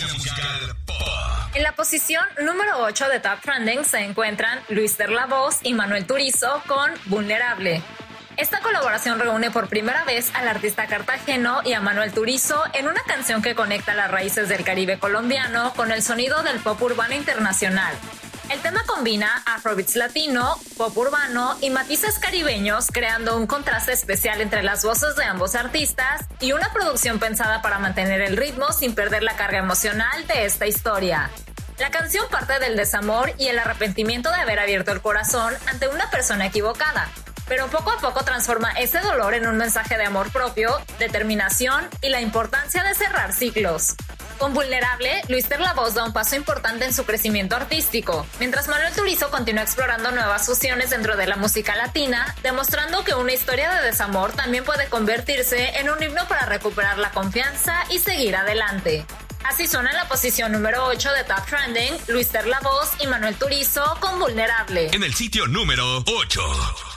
musical pop. En la posición número 8 de Top Trending se encuentran Luis La Voz y Manuel Turizo con Vulnerable. Esta colaboración reúne por primera vez al artista cartageno y a Manuel Turizo en una canción que conecta las raíces del Caribe colombiano con el sonido del pop urbano internacional. El tema combina afrobeats latino, pop urbano y matices caribeños, creando un contraste especial entre las voces de ambos artistas y una producción pensada para mantener el ritmo sin perder la carga emocional de esta historia. La canción parte del desamor y el arrepentimiento de haber abierto el corazón ante una persona equivocada, pero poco a poco transforma ese dolor en un mensaje de amor propio, determinación y la importancia de cerrar ciclos. Con Vulnerable, Luis La Voz da un paso importante en su crecimiento artístico, mientras Manuel Turizo continúa explorando nuevas fusiones dentro de la música latina, demostrando que una historia de desamor también puede convertirse en un himno para recuperar la confianza y seguir adelante. Así suena en la posición número 8 de Top Trending, Luis La Voz y Manuel Turizo con Vulnerable. En el sitio número 8.